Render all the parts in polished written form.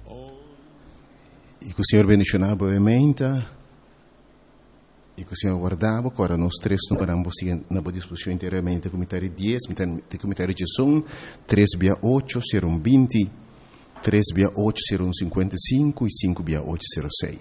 E que o Senhor bendicionava brevemente, e que o Senhor guardava, agora nós três não paramos na boa disposição inteiramente, comentário 10, comentário de som, 3/8, 0120, 3/8, 0155 e 5/8, 06.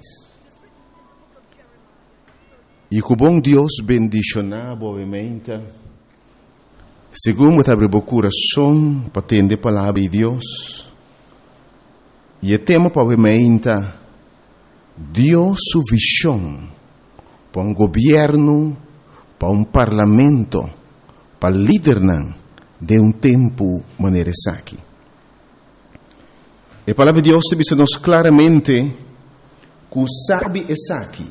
E que o bom Deus bendicionava brevemente, segundo abre o coração para atender a palavra de Deus, e o tema brevemente, Deus sua visão para governo, para parlamento, para liderar de tempo maneira aqui. A palavra de Deus diz-nos claramente que o sabe aqui,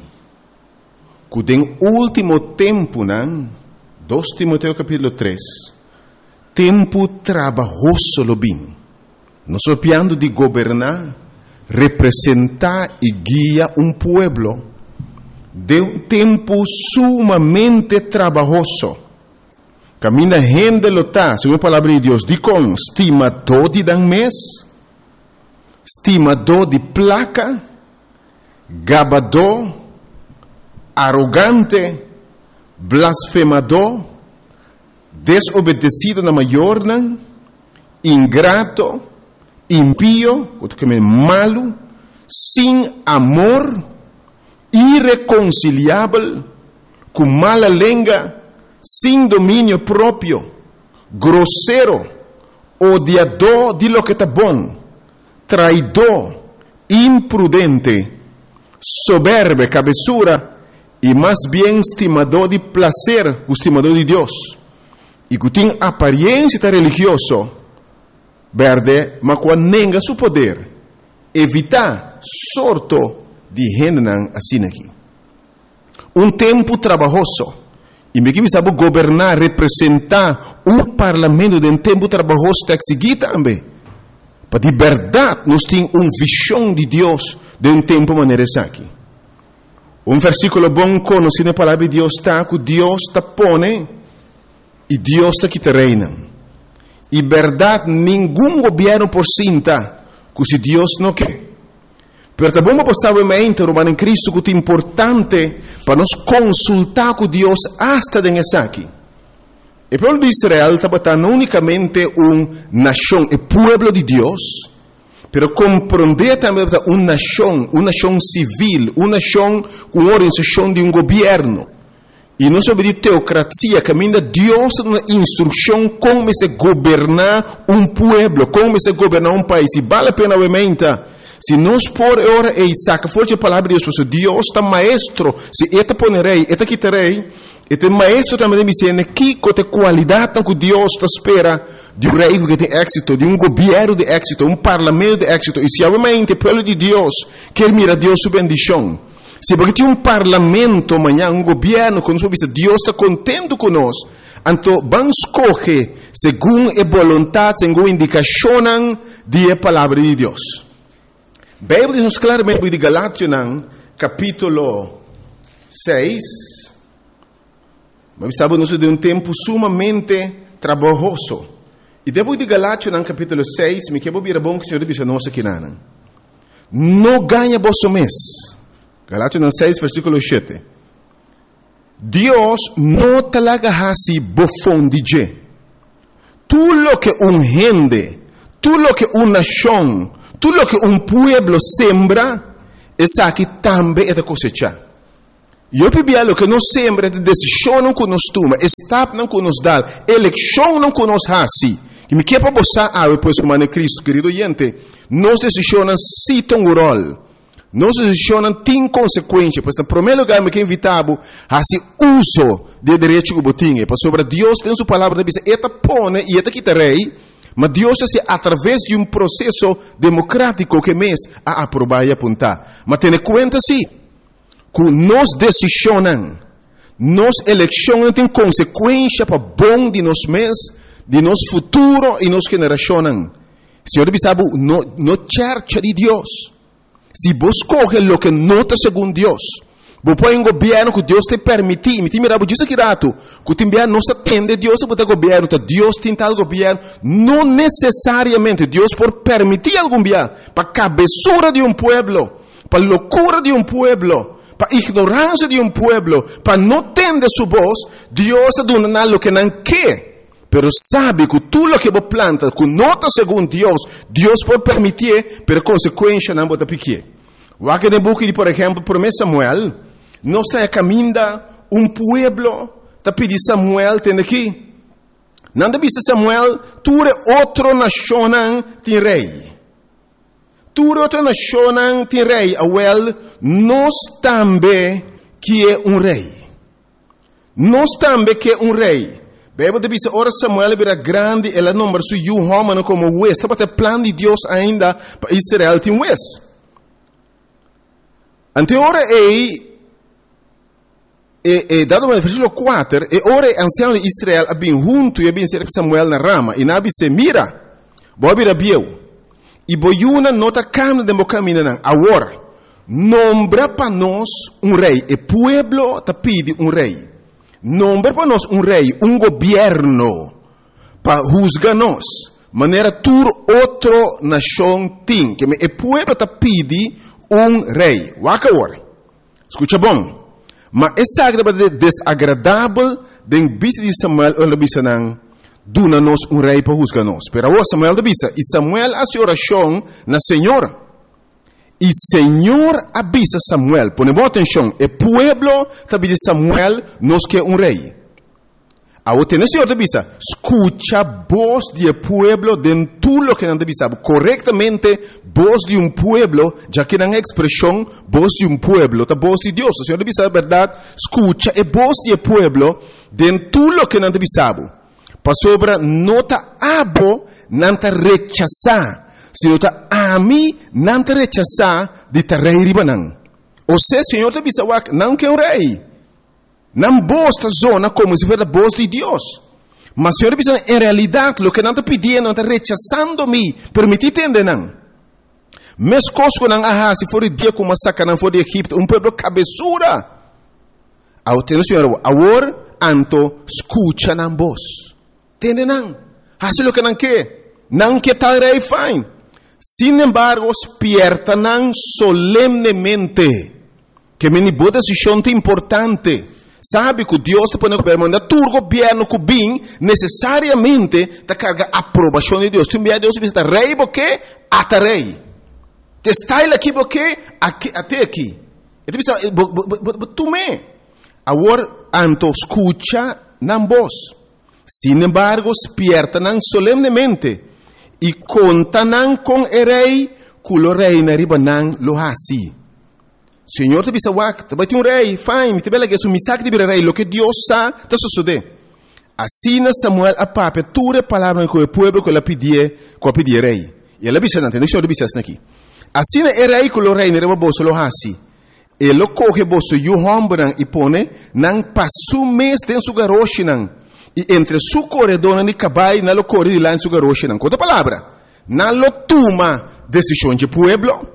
que no último tempo, 2 Timoteo capítulo 3, tempo trabalhoso lo bem. Nós estamos falando de governar, representar e guiar pueblo de tempo sumamente trabalhoso. Camina gente lota, segundo a palavra de Deus, de com estimador de dan mês, estimador de placa, gabador, arrogante, blasfemador, desobedecido na maior, ingrato, impío, malo, sem amor, irreconciliável, com mala língua, sem domínio próprio, grosseiro, odiador de lo que está bom, traidor, imprudente, soberbo, cabeçura, e mais bem estimador de prazer, estimador de Deus, e que tem aparência religiosa, verde, mas quando nega seu poder, evitar sorto de gente assim aqui. Tempo trabalhoso. E me que sabe governar, representar parlamento de tempo trabalhoso tem que seguir também. Para de verdade, nós temos visão de Deus de tempo maneira aqui. Versículo bom conhecido na palavra de Deus está que Deus está pone e Deus está que te reina. E verdade, nenhum governo por cinta, que se Deus não quer. Pero também vamos passar Romano em Cristo que é importante para nós consultar com Deus hasta nessa aqui. O povo de Israel está não unicamente nação, o povo de Deus, pero compreender também uma nação civil, uma nação com organização de governo. E não sobre de teocracia, caminha Deus na instrução como se governar povo, como se governar país. E vale a pena obviamente. Se nós por hora e saca forte a palavra de Deus, Deus está maestro, se eta ponerei, eta quitarei, eta maestro também me ensina que qualidade que Deus está espera de rei que tem êxito, de governo de êxito, parlamento de êxito. E se realmente o povo de Deus quer mirar Deus sua bendição, se porque tem parlamento amanhã, governo, quando Deus está contente conosco, então vamos escolher segundo a vontade, segundo a indicação da palavra de Deus. A Bíblia diz claramente de Galátias, capítulo 6, mas sabemos de tempo sumamente trabalhoso. E depois de Galátias, capítulo 6, me quero vir a bom que o Senhor diz a nós aqui, não ganha vosso mês. Galátias 6, versículo 7. Deus não talaga hasi bofon DJ. Tudo lo que gente, tudo lo que nação, tudo lo que pueblo sembra, essa aqui também é da cosecha. E eu pedi lo que nós sembra, de decisão não que nós toma, estado não que nós dá, eleição não que nós hasi. Que me quer para você, depois como é Cristo, querido gente, nós decisões se tem um rol. Nós decisões têm consequência, pois no primeiro lugar me quer invitar a se uso de direito que botinha, para sobre Deus tem sua palavra, diz, eta pone e eta quitarei, mas Deus é através de processo democrático que mês a aprovar e apontar. Mas tenha conta sim, que nós decisões, nós eleições têm consequência para bom de nós mês, de nosso futuro e nossa geração. Senhor sabe, no church de Deus. Se vos coge lo que nota segundo Deus, Você põe governo que Deus te permite. Me mira, você diz aqui rato, que te não se atende Deus para governo, Deus tem tal governo. Não necessariamente Deus por permitir algum governo para cabeçura de pueblo, para loucura de pueblo, para ignorância de pueblo, para não tender su voz, Deus está dando lo que não quer. Pero sabe que tudo lo que você planta, que nota segundo Deus por permitir, pero consequência não pode piquer. O que no book, por exemplo, promessa Samuel, não está caminhando pueblo, está pedindo Samuel, tem aqui. Não está pedindo Samuel, tu é outra nação tem rei. Tu é outra nação tem rei. Well, nós também que é rei. Nós também que é rei. Bíblia diz, ora Samuel era grande, ela número su homem como juez. Está para o plano de Deus ainda para Israel tem juez. Ante ora dado no versículo 4, ora ancião de Israel abin junto e abin ser Samuel na rama, e nabi se mira, bobi bieu, e boiuna nota camina de mocamina nan, agora, nombra para nós rei, e pueblo te pide rei, nombra para nós rei, governo, para juzgar nós, maneira tur outro nação tem, que e pueblo te pide rei. Waka agora. Escuta bom. Mas essa é desagradável den bisa de Samuel ou bisa nang duna nos rei para juzgar nós. Pero agora Samuel bisa. E Samuel hace oração na Senhor. E Senhor avisa Samuel. Ponemos atenção. E pueblo tabi de Samuel nos que rei. Ahora tiene Senhor avisa. Escucha voz de pueblo de tudo lo que não avisa. Correctamente voz de pueblo, já que não é expressão voz de pueblo, tá voz de Deus. O Senhor avisa a verdade. Escucha e voz de pueblo de tudo lo que não avisa. Para sobre nota abo não te rechazar. Se nota a mim não te rechazar de te rei ribanan. Ou seja, Senhor te avisa não que rei. Não bosta zona como se fosse a voz de Deus. Mas Senhor diz, em realidade, o que não está pedindo, não está rechazando-me, permitir entender não. Mas coisas que não há, se for dia como a saca, não for de Egipto, povo cabeçura. Ao ter o Senhor, agora, anto, escucha na voz. Entende não? Faz o que não quer tal rei fine. Sin embargo, despierta não solemnemente, que me boa decisão importante. Sabe que Deus te põe no governo, mas tu governo que bem, necessariamente, te carga a aprovação de Deus. Tu envia Deus e diz, rei, porque até rei. Te está ele aqui, porque até aqui. E tu diz, tu me. Agora, anto escucha na voz. Sin embargo, despierta não solemnemente. E conta não com o rei, que o rei na riba não lo assim. Senhor te bisa wak, te rei, fine, te bela que su misak de rei, lo que Dios sa, te sucede. Assim Samuel a pape, ture palavra com o pueblo que ela pedia rei. E ela bisa nante, deixa eu bisa aqui. Assim é rei que o rei nere boso lo hasi. E lo coge boso yu hombran e pone nang pasu mes den su garoshi nang. E entre su corredor ni cabai na lo corre di lá em su garoshi nang. Outra palavra, na lo toma decisão de pueblo.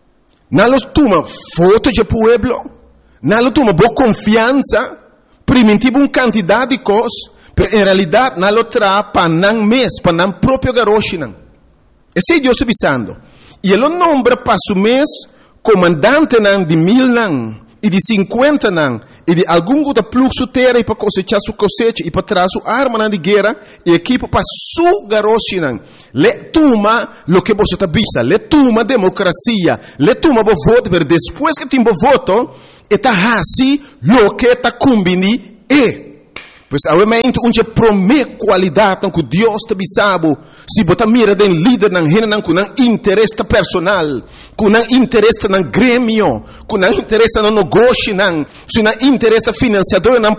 Não toma foto de pueblo, não toma boa confiança, primitivo uma quantidade de coisas, mas em realidade não traz para não mês, para não próprio garoche não. Esse é Deus avisando. E ele nombra para o mês comandante não de 1000 não, e de 50 não, e de algum outro fluxo terra para cosechar sua cosecha e para trazer sua arma não de guerra e equipa para sua garoche não. Le toma lo que você está vista, le toma democracia, le toma o voto, mas depois que tem o voto, está assim lo que está combini e. Pois obviamente onde promete qualidade que Deus te bisabo, se você mira den líder não rena com interesse personal, com interesse no grêmio, com interesse no negócio não, se não interesse financiador não